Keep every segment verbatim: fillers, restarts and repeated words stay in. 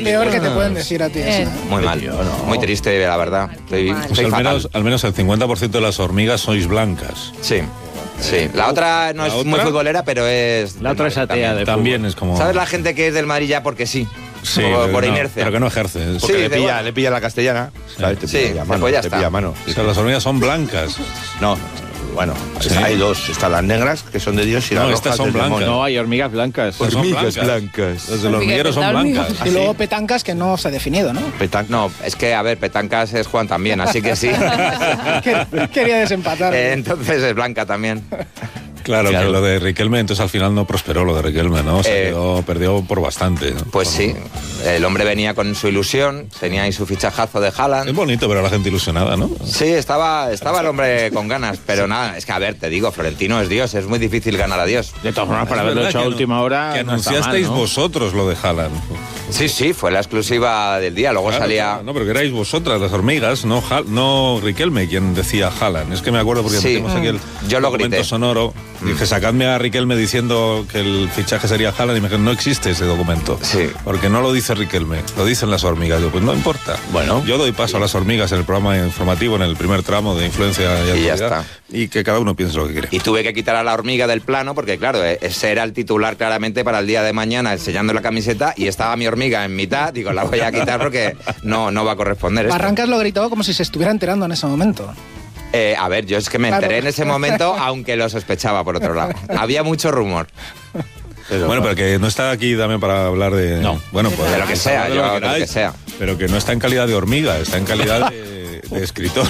peor que te pueden decir a ti. Eh. Eso. Muy mal, Tío, no. muy triste, la verdad. Estoy, Pues estoy Pues al fatal. menos, al menos el cincuenta por ciento de las hormigas sois blancas. Sí, sí. La otra no ¿La es otra? muy futbolera, pero es... La otra es atea de También es como... ¿Sabes la gente que es del Madrid ya porque sí? Sí, Como pero por no, inercia. pero que no ejerce. Sí, Porque le, de pilla, igual. le pilla la castellana. ¿sabes? Te Sí, pilla a mano, pues ya te está. pilla a mano. O sea, las hormigas son blancas. No, bueno, Sí. hay dos. Están las negras, que son de Dios, y No, las estas rojas son del blancas. demonio. No, hay hormigas blancas. Son blancas. blancas. Las del hormiguero son Hormiga blancas. Y ¿Ah, luego sí? petancas que no se ha definido, ¿no? Petan- No, es que, a ver, Petancas es Juan también, así que sí. Que- Quería desempatar. Eh, entonces es Blanca también. Claro, Claro. que lo de Riquelme, entonces al final no prosperó lo de Riquelme, ¿no? Se Eh, quedó- perdió por bastante. ¿no? Pues Por- sí, el hombre venía con su ilusión, tenía ahí su fichajazo de Es Haaland. bonito ver a la gente ilusionada, ¿no? Sí, estaba, estaba el hombre con ganas, pero nada, es que a ver, te digo, Florentino es Dios, es muy difícil ganar a Dios. De todas formas, para Es haberlo verdad hecho a que última anu- hora. Que no está mal, anunciasteis ¿no? vosotros lo de Haaland. Sí, sí, fue la exclusiva del día, luego Claro, salía... claro, no, pero que erais vosotras, las hormigas, no, Hal- no Riquelme quien decía Haaland. Es que me acuerdo porque Sí. metimos aquí el Yo lo documento grité. sonoro. Dije, sacadme a Riquelme diciendo que el fichaje sería Haaland y me dijeron, no existe ese documento. Sí. Porque no lo dice Riquelme, lo dicen las hormigas. Yo, pues no importa. Bueno. Yo doy paso a las hormigas en el programa informativo, en el primer tramo de influencia y Y ya actualidad, está. y que cada uno piense lo que quiere. Y tuve que quitar a la hormiga del plano porque, claro, eh, ese era el titular claramente para el día de mañana, enseñando la camiseta, y estaba mi hormiga en mitad. Digo, la voy a quitar porque no, no va a corresponder esto. Barrancas lo gritó como si se estuviera enterando en ese momento. Eh, a ver, yo es que me Claro. enteré en ese momento, aunque lo sospechaba por otro lado. Había mucho rumor. Pero, Bueno, pero que no está aquí también para hablar de... No. Bueno, pues... De lo que sea, de yo, lo de lo queráis, que sea. Pero que no está en calidad de hormiga, está en calidad de, de escritor.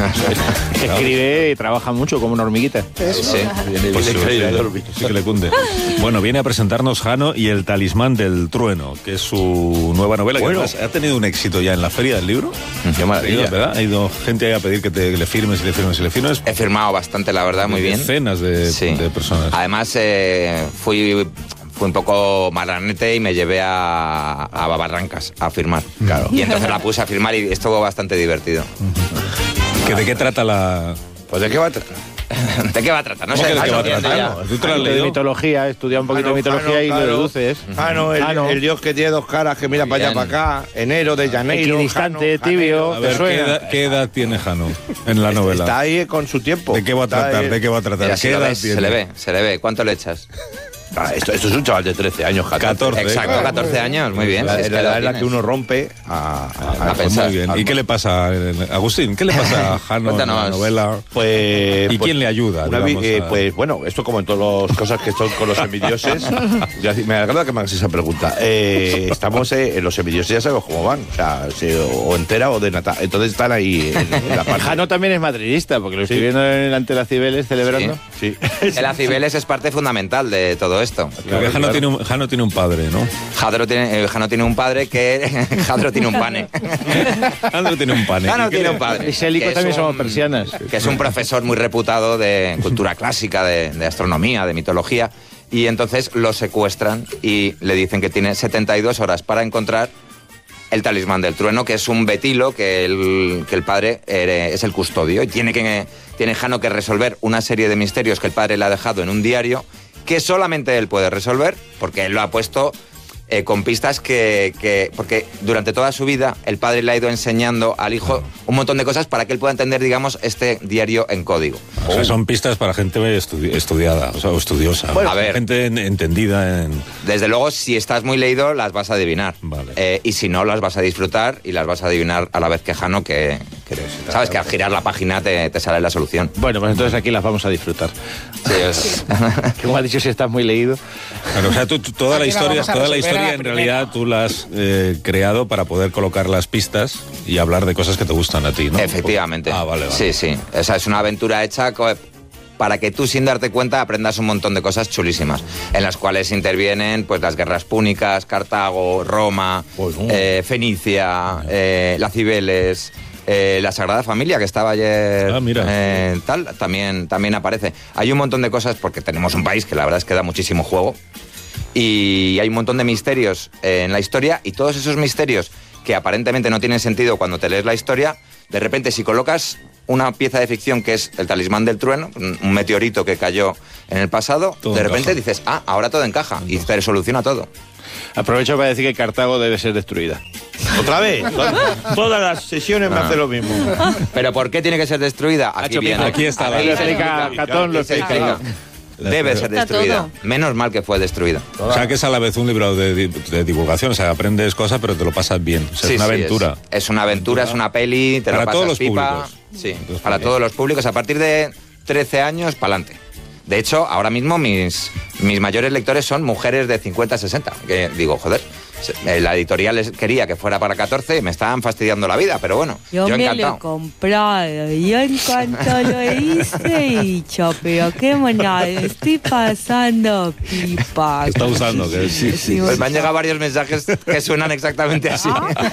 Que escribe y trabaja mucho como una hormiguita. Eso. Sí. Pues sí, sí, sí que le cunde. Bueno, viene a presentarnos Jano y el talismán del trueno, que es su nueva novela, Bueno. que además ha tenido un éxito ya en la feria del libro. Qué maravilla. ¿Verdad? Ha ido gente ahí a pedir que, te, que le firmes y le firmes y le firmes. He firmado bastante, la verdad, muy bien. Decenas de, Sí. de personas. Además, eh, fui, fui un poco marranete y me llevé a, a Barrancas a firmar. Claro. Y entonces la puse a firmar y estuvo bastante divertido. ¿Que ¿De qué trata la...? Pues ¿de qué va a tratar? ¿De qué va a tratar? No ¿Cómo sé. que de qué va a no entiendo tratar? ya. No, ¿tú te lo has De leído? mitología, estudia un poquito de Jano, mitología y claro. lo deduces. Jano, el, Jano. el dios que tiene dos caras, que mira para allá, Bien. para acá. Enero de Janeiro. Equidistante, Jano, tibio. A ¿Te ver, ¿qué suena? edad, qué edad tiene Jano en la novela? Está ahí con su tiempo. ¿De qué va a Está tratar? ahí- ¿De qué va a tratar? Mira, si ¿Qué lo edad ves, tiene? se le ve, se le ve. ¿Cuánto le echas? Ah, esto, esto es un chaval de trece años, catorce. Exacto, catorce años, muy bien. La, si es la que lo edad en la que tienes. uno rompe a, a- A a- pensar. Muy bien. ¿Y qué le pasa, eh, Agustín? ¿Qué le pasa a Jano en la Cuéntanos. novela? Pues, ¿Y pues, quién le ayuda? una vi- digamos, eh, a- Pues bueno, esto como en todas las cosas que son con los semidioses. ya, me agrada que me hagas esa pregunta. Eh, estamos eh, en los semidioses, ya sabemos cómo van. O sea, se- o entera o de nata. Entonces están ahí en, en la parte. Jano también es madridista, porque lo estoy viendo en ante la Cibeles celebrando. Sí. El Acibeles es parte fundamental de todo esto. Creo que Jano, tiene un, Jano tiene un padre, ¿no? Jadro tiene, eh, Jano tiene un padre que... Jadro tiene un pane. Jano tiene un pane. Jano ¿Y qué tiene le- un padre. Y Sélico que es también un- somos persianas. Que es un profesor muy reputado de cultura clásica, de, de astronomía, de mitología. Y entonces lo secuestran y le dicen que tiene setenta y dos horas para encontrar el talismán del trueno, que es un betilo que el, que el padre eh, es el custodio. Y tiene, que, tiene Jano que resolver una serie de misterios que el padre le ha dejado en un diario, que solamente él puede resolver, porque él lo ha puesto eh, con pistas que, que... Porque durante toda su vida el padre le ha ido enseñando al hijo un montón de cosas para que él pueda entender, digamos, este diario en código. O sea, son pistas para gente estudi- estudiada, o sea, o estudiosa. Bueno, a ver. Gente en- entendida en... Desde luego, si estás muy leído, las vas a adivinar. Vale. Eh, y si no, las vas a disfrutar y las vas a adivinar a la vez que Jano, que, que sabes que al girar la página te, te sale la solución. Bueno, pues entonces aquí las vamos a disfrutar. Sí, es- Como has dicho, si estás muy leído. Claro, o sea, tú, tú- toda la Aquí la historia, vamos a toda la resolver a historia la en primera. realidad tú la has eh, creado para poder colocar las pistas y hablar de cosas que te gustan a ti, ¿no? Efectivamente. Ah, vale, vale. Sí, sí. O sea, es una aventura hecha co- para que tú, sin darte cuenta, aprendas un montón de cosas chulísimas, en las cuales intervienen pues las guerras púnicas, Cartago, Roma, Pues, no. eh, Fenicia, eh, las Cibeles... Eh, la Sagrada Familia, que estaba ayer, Ah, mira. eh, tal, también, también aparece. Hay un montón de cosas, porque tenemos un país que la verdad es que da muchísimo juego, y hay un montón de misterios eh, en la historia, y todos esos misterios que aparentemente no tienen sentido cuando te lees la historia, de repente si colocas una pieza de ficción que es el talismán del trueno, un un meteorito que cayó en el pasado, Todo de repente encaja. dices, ah, ahora todo encaja, y te soluciona todo. Aprovecho para decir que Cartago debe ser destruida. ¿Otra vez? Todas, todas las sesiones me Ah. hace lo mismo. ¿Pero por qué tiene que ser destruida? Aquí Nacho, viene. aquí está la- Ahí lo explica Catón, lo Aquí se explica. explica. Debe ser Está destruida. todo. Menos mal que fue destruida. O sea, que es a la vez un libro de, di- de divulgación, o sea, aprendes cosas, pero te lo pasas bien. O sea, Sí, es una sí, aventura. Es, es una aventura, es una peli, te Para lo pasas todos los pipa. públicos. Sí, Entonces, para bien. todos los públicos. A partir de trece años, para adelante. De hecho, ahora mismo mis, mis mayores lectores son mujeres de cincuenta, sesenta. Que digo, joder, se- la editorial les- quería que fuera para catorce y me estaban fastidiando la vida, pero bueno, Yo, yo, me lo he encantado. comprado, yo en cuanto lo hice he dicho, pero qué monada, estoy pasando pipa. Está usando, que sí, sí. Pues me han llegado varios mensajes que suenan exactamente así.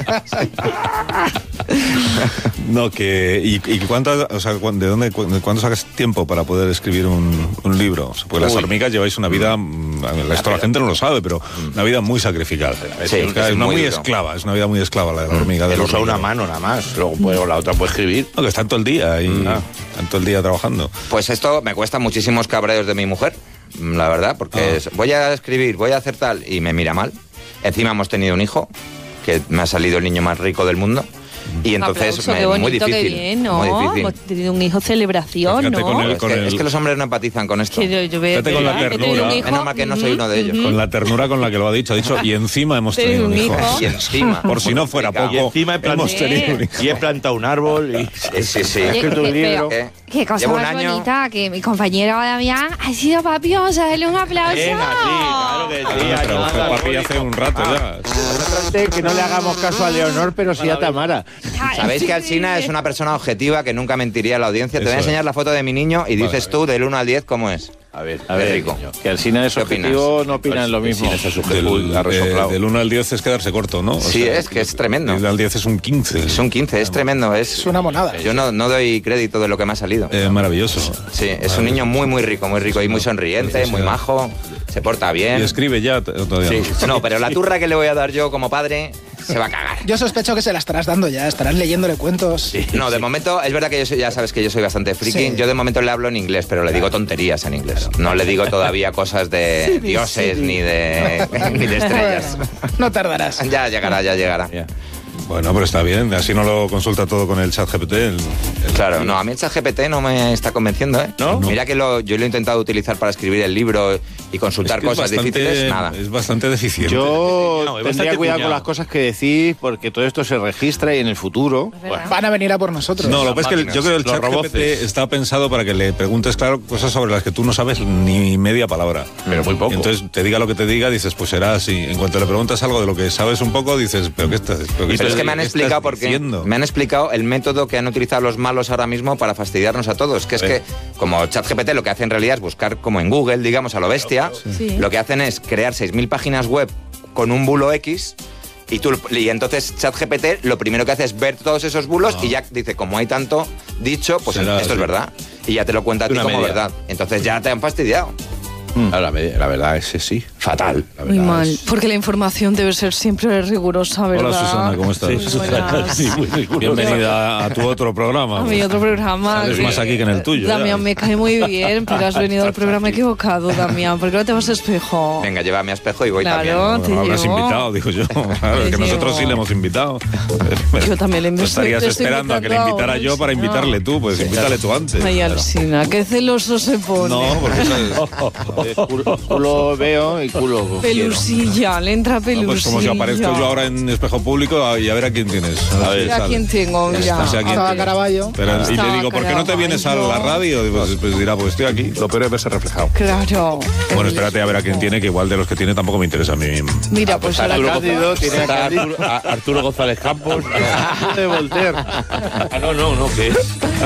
No, que. ¿Y, y cuánto, o sea, cuán- de dónde, cu- de cuándo sacas tiempo para poder escribir un, un libro? O sea, pues las Uy. hormigas lleváis una vida. mm, Esto la gente no lo sabe, pero una vida muy sacrificada. Sí, es, es una muy muy duro. esclava, es una vida muy esclava la de la hormiga. Él del usa una hormiguero. mano nada más. Luego puede, la otra puede escribir. No, que están todo el día y Mm. están todo el día trabajando. Pues esto me cuesta muchísimos cabreos de mi mujer, la verdad, porque Ah. es, voy a escribir, voy a hacer tal, y me mira mal. Encima hemos tenido un hijo, que me ha salido el niño más rico del mundo, y entonces Aplauso, me- qué bonito, muy difícil. qué bien, ¿no? Muy difícil. Hemos tenido un hijo celebración, Fíjate ¿no? con el- Es que, es el- que los hombres no empatizan con esto. Que yo, yo veo, Fíjate con la ¿verdad? Que he tenido ternura. un hijo. Menos mal que no soy uno de ellos. Ujú. Con la ternura con la que lo ha dicho, ha dicho, y encima hemos Tienes tenido un un hijo. hijo. Y encima. Por si no fuera Complicado. poco, Y encima he plantado, hemos tenido un hijo. y he plantado un árbol. Y... Sí, sí, sí. Oye, escrito un que- libro. pero- ¿Qué? Qué cosa Llevo un más año- bonita, que mi compañero Damián ha sido papi, vamos a darle un aplauso. Venga, sí, claro que sí. Ah, pero ayuda, fue papi Loli. hace un rato ya. Que no le hagamos caso a Leonor, pero sí a Tamara. Sabéis que Alsina es una persona objetiva que nunca mentiría a la audiencia. Te voy a Eso es. enseñar la foto de mi niño y dices tú del uno al diez cómo es. A ver, A ver, rico. que Alsina es ¿Qué opinas? objetivo, no opinan lo mismo. Sin ese sujeto, Del, uy, ha resoplado. eh, del uno al diez es quedarse corto, ¿no? O Sí, es que es tremendo. Del al diez es un quince. Es un quince, es tremendo. Es, Es una monada. Yo no, no doy crédito de lo que me ha salido. Eh, maravilloso. Sí, es un niño muy, muy rico, muy rico y muy sonriente, muy majo, se porta ¿Y bien. escribe ya? t- Todavía no. No, pero la turra que le voy a dar yo como padre se va a cagar. Yo sospecho que se la estarás dando ya, estarás leyéndole cuentos. No, de momento, es verdad que yo soy, ya sabes que yo soy bastante friki. Sí. Yo de momento le hablo en inglés, pero le digo tonterías en inglés. No le digo todavía cosas de dioses ni de, ni de estrellas. Bueno, no tardarás. Ya llegará, ya llegará. Bueno, pero está bien. Así no lo consulta todo con el chat G P T. el- el- Claro, no, a mí el ChatGPT no me está convenciendo, ¿eh? ¿No? Mira que lo, yo lo he intentado utilizar para escribir el libro y consultar Es que es cosas bastante- difíciles, nada. Es bastante deficiente. Yo No, es tendría bastante cuidado cuñado. con las cosas que decís, porque todo esto se registra y en el futuro. ¿Verdad? Van a venir a por nosotros. No, lo que pasa es que el- máquinas, yo creo que el los chat G P T roboces. está pensado para que le preguntes, claro, cosas sobre las que tú no sabes ni media palabra. Pero muy poco. Entonces te diga lo que te diga, dices, pues será así. En cuanto le preguntas algo de lo que sabes un poco, dices, pero ¿qué estás? Pero, qué Pero es estás- que me han qué explicado estás porque diciendo? me han explicado el método que han utilizado los malos ahora mismo para fastidiarnos a todos, que es que como ChatGPT lo que hace en realidad es buscar como en Google, digamos, a lo bestia, Sí. lo que hacen es crear seis mil páginas web con un bulo X y tú y entonces ChatGPT lo primero que hace es ver todos esos bulos y ya dice, como hay tanto dicho, pues Será esto así. es verdad y ya te lo cuenta a ti Una como media. verdad. Entonces ya te han fastidiado. Ah, la, ve- la verdad es que sí. Fatal. La Muy verdad mal, es- porque la información debe ser siempre rigurosa, ¿verdad? Hola Susana, ¿cómo estás? Sí, Muy Susana, buenas. sí, muy rigurosa. Bienvenida a tu otro programa. A mi otro programa. Sales que- más aquí que en el tuyo, Damián, ya. me cae muy bien, pero has venido al programa equivocado, Damián. ¿Por qué no te vas a espejo? Venga, llévame a espejo y voy Claro. también. Bueno, te habrás llevo. invitado, digo yo. Claro, es que Te nosotros llevo. sí le hemos invitado. Yo también le Tú invito- estarías te estoy esperando a que le invitando invitara ahora, yo para sí, no. invitarle tú, pues invítale tú antes. Ay, Alsina, qué celoso se pone. No, porque eso es- Culo, culo veo y culo quiero. Pelusilla, le entra No, pelusilla. pues como si aparezco yo ahora en espejo público y a ver a quién tienes. A ver, Mira sale. quién tengo, mira. O sea, ¿quién Estaba tienes? Caravaggio. Pero, y le Estaba digo, ¿por qué no te vienes a Caravaggio. la radio? Y Pues, pues dirá, pues estoy aquí. Lo peor es verse reflejado. Claro. Bueno, espérate a ver a quién tiene, que igual de los que tiene tampoco me interesa a mí. Mira, pues ahora Arturo Cándido tiene a Está Cándido. Arturo, a- Arturo González Campos. de Voltaire. Ah, no, no, no, que es.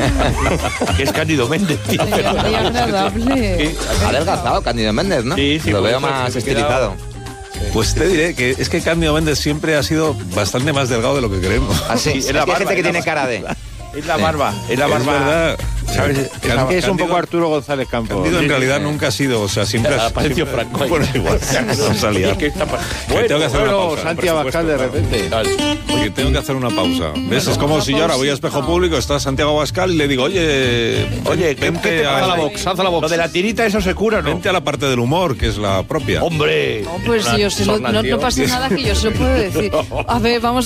que es Cándido Méndez, tío. sería muy agradable. Ha adelgazado Cándido Méndez, ¿no? Sí, sí, Lo por veo eso más me he estilizado. Pues te diré que es que Cándido Méndez siempre ha sido bastante más delgado de lo que creemos. Ah, sí. Sí, Es es la que hay barba, gente que es la tiene barba. cara de... Es la barba, es la Es barba. verdad. ¿Sabes? Es que es un Cándido- poco Arturo González Campos. Cándido en realidad nunca ha sido, o sea, siempre ha Apareció siempre- Franco ahí. Bueno, igual, vamos a liar. ¿Qué está Que pasando? tengo que hacer una Bueno, pausa, Santi por Abascal de supuesto, repente. Oye, tengo que hacer una pausa. ¿Ves? Es como si yo ahora voy a espejo público, está Santiago Abascal y le digo, oye, Oye, ¿qué, vente qué te a pasa? la Haz la box. Lo de la tirita, ¿eso se cura o no? Vente a la parte del humor, que es la propia. ¡Hombre! No, pues yo sé, no, no, no pasa nada que yo se lo puedo decir. A ver, vamos